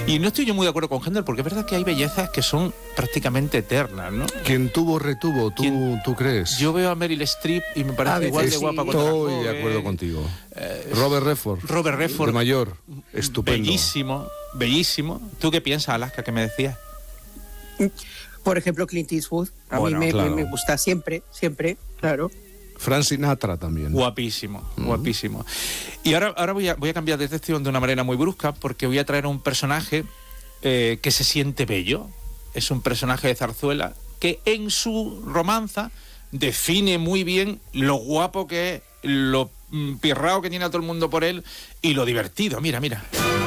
Y no estoy yo muy de acuerdo con Händel, porque es verdad que hay bellezas que son prácticamente eternas, ¿no? Quien tuvo, retuvo, ¿tú crees? Yo veo a Meryl Streep y me parece igual de guapa cuando era Estoy joven. de acuerdo contigo. Robert Redford. De mayor, estupendo. Bellísimo, bellísimo. ¿Tú qué piensas, Alaska, que me decías? Por ejemplo, Clint Eastwood. A mí me gusta siempre, claro. Frank Sinatra también. Guapísimo, guapísimo. Y ahora voy a cambiar de sección de una manera muy brusca, porque voy a traer a un personaje que se siente bello. Es un personaje de Zarzuela que en su romanza define muy bien lo guapo que es, lo pirrao que tiene a todo el mundo por él y lo divertido. Mira.